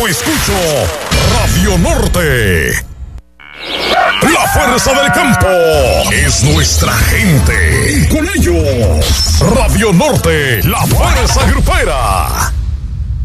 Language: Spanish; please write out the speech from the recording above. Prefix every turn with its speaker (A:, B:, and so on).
A: Escucho Radio Norte. La fuerza del campo es nuestra gente. Y con ellos, Radio Norte, la fuerza grupera.